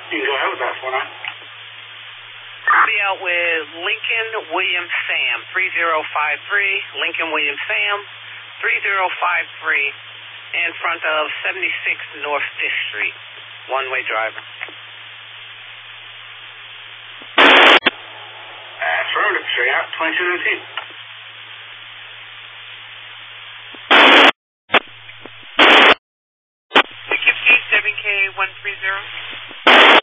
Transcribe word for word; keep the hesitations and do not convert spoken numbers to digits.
You can go ahead with that, four nine. Be out with Lincoln William Sam, three zero five three, Lincoln William Sam, three zero five three, in front of seventy-six North fifth Street, one-way driver. Affirmative, straight out, twenty-two nineteen. seven K one three zero.